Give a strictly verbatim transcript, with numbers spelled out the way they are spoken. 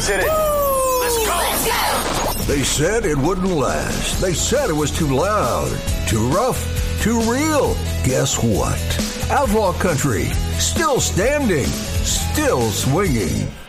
Let's hit it. Let's go. Let's go. They said it wouldn't last. They said it was too loud, too rough, too real. Guess what? Outlaw Country, still standing, still swinging.